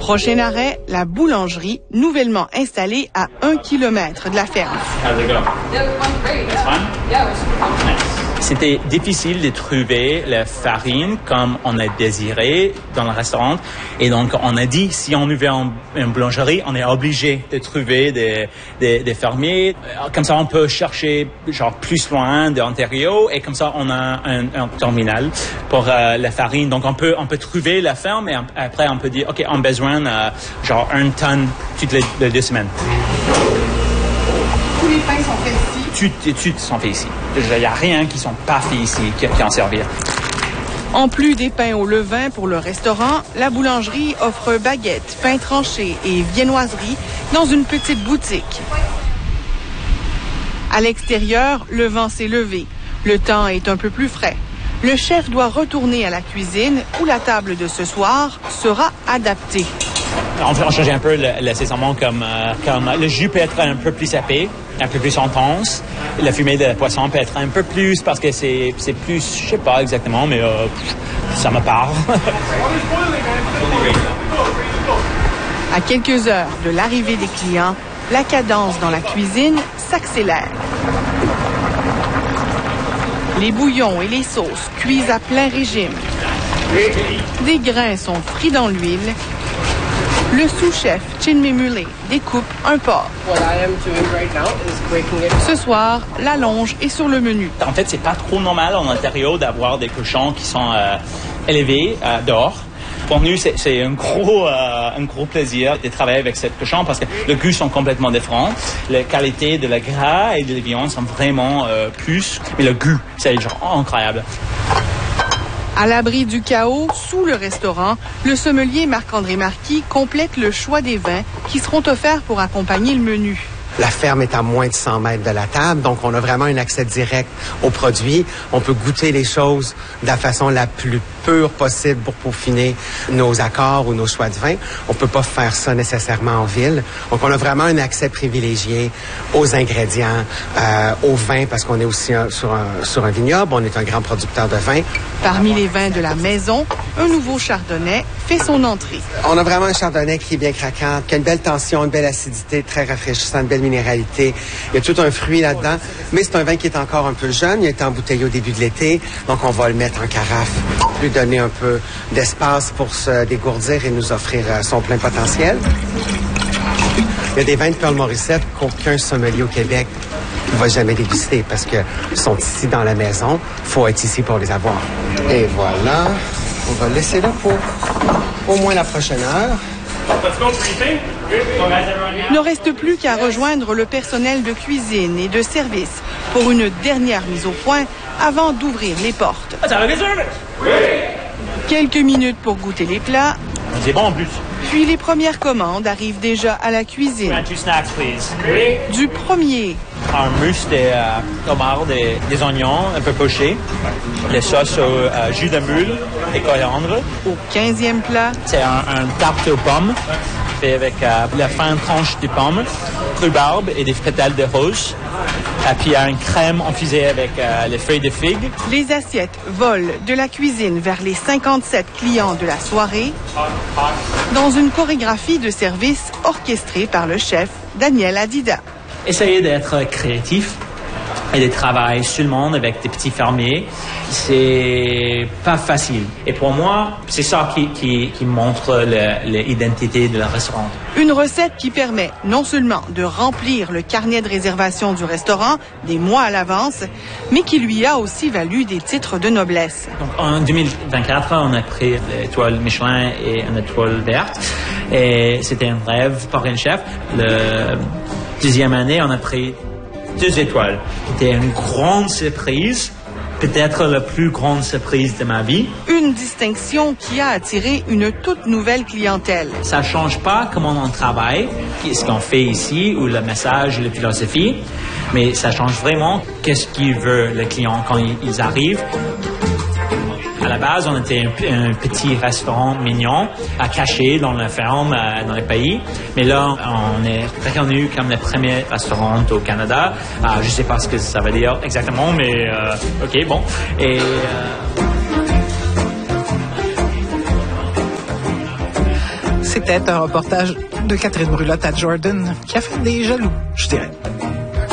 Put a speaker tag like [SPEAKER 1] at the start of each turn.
[SPEAKER 1] Prochain arrêt, la boulangerie, nouvellement installée à 1 kilomètre de la ferme.
[SPEAKER 2] C'était difficile de trouver la farine comme on a désiré dans le restaurant. Et donc, on a dit, si on ouvre une boulangerie, on est obligé de trouver des fermiers. Comme ça, on peut chercher plus loin de l'Ontario. Et comme ça, on a un terminal pour la farine. Donc, on peut trouver la ferme et après, on peut dire, OK, on a besoin 1 tonne toutes les 2 semaines.
[SPEAKER 1] Tous les pains sont faits ici?
[SPEAKER 2] Toutes sont faits ici. Il n'y a rien qui ne sont pas faits ici qui en servir.
[SPEAKER 1] En plus des pains au levain pour le restaurant, la boulangerie offre baguettes, pains tranchés et viennoiseries dans une petite boutique. À l'extérieur, le vent s'est levé. Le temps est un peu plus frais. Le chef doit retourner à la cuisine où la table de ce soir sera adaptée.
[SPEAKER 2] On change un peu l'assaisonnement comme le jus peut être un peu plus épais, un peu plus intense. La fumée de poisson peut être un peu plus parce que c'est plus, je sais pas exactement, mais ça me parle.
[SPEAKER 1] À quelques heures de l'arrivée des clients, la cadence dans la cuisine s'accélère. Les bouillons et les sauces cuisent à plein régime. Des grains sont frits dans l'huile. Le sous-chef Chinmay Muley découpe un porc. Ce soir, la longe est sur le menu.
[SPEAKER 2] En fait, c'est pas trop normal en Ontario d'avoir des cochons qui sont élevés dehors. Pour nous, c'est un gros plaisir de travailler avec cette cochon parce que les goûts sont complètement différents. La qualité de la gras et de la viande sont vraiment plus, mais le goût, c'est incroyable.
[SPEAKER 1] À l'abri du chaos, sous le restaurant, le sommelier Marc-André Marquis complète le choix des vins qui seront offerts pour accompagner le menu.
[SPEAKER 3] La ferme est à moins de 100 mètres de la table, donc on a vraiment un accès direct aux produits. On peut goûter les choses de la façon la plus pure possible pour peaufiner nos accords ou nos choix de vin. On peut pas faire ça nécessairement en ville. Donc on a vraiment un accès privilégié aux ingrédients, au vin, parce qu'on est aussi sur un vignoble. On est un grand producteur de vin.
[SPEAKER 1] Parmi les vins de la maison, un nouveau chardonnay fait son entrée.
[SPEAKER 3] On a vraiment un chardonnay qui est bien craquant, qui a une belle tension, une belle acidité, très rafraîchissant, une belle minéralité. Il y a tout un fruit là-dedans, mais c'est un vin qui est encore un peu jeune. Il a été embouteillé au début de l'été, donc on va le mettre en carafe, lui donner un peu d'espace pour se dégourdir et nous offrir son plein potentiel. Il y a des vins de Pearl Morissette qu'aucun sommelier au Québec ne va jamais déguster parce qu'ils sont ici dans la maison. Il faut être ici pour les avoir. Et voilà, on va le laisser là pour au moins la prochaine heure.
[SPEAKER 1] Il ne reste plus qu'à rejoindre le personnel de cuisine et de service pour une dernière mise au point avant d'ouvrir les portes. Quelques minutes pour goûter les plats.
[SPEAKER 2] C'est bon en plus.
[SPEAKER 1] Puis les premières commandes arrivent déjà à la cuisine.
[SPEAKER 2] Two snacks, please.
[SPEAKER 1] Du premier.
[SPEAKER 2] Un mousse de tomates, des oignons un peu pochés, des sauces au jus de mule et coriandre.
[SPEAKER 1] Au 15e plat.
[SPEAKER 2] C'est un tarte aux pommes fait avec la fin tranche de pommes, rhubarbe et des frittelles de rose. Et puis une crème infusée avec les feuilles de figue.
[SPEAKER 1] Les assiettes volent de la cuisine vers les 57 clients de la soirée dans une chorégraphie de service orchestrée par le chef Daniel Adida.
[SPEAKER 2] Essayer d'être créatif et de travailler seulement avec des petits fermiers, c'est pas facile. Et pour moi, c'est ça qui montre l'identité de la restaurant.
[SPEAKER 1] Une recette qui permet non seulement de remplir le carnet de réservation du restaurant des mois à l'avance, mais qui lui a aussi valu des titres de noblesse.
[SPEAKER 2] Donc, en 2024, on a pris l'étoile Michelin et une étoile verte. Et c'était un rêve pour un chef. La deuxième année, on a pris 2 étoiles. C'était une grande surprise, peut-être la plus grande surprise de ma vie.
[SPEAKER 1] Une distinction qui a attiré une toute nouvelle clientèle.
[SPEAKER 2] Ça change pas comment on travaille, ce qu'on fait ici, ou le message, la philosophie, mais ça change vraiment qu'est-ce qu'il veut le client quand ils arrivent. À la base, on était un petit restaurant mignon à cacher dans la ferme, dans le pays. Mais là, on est reconnu comme le premier restaurant au Canada. Je ne sais pas ce que ça veut dire exactement, mais OK, bon. Et
[SPEAKER 4] C'était un reportage de Catherine Brulotte à Jordan qui a fait des jaloux, je dirais.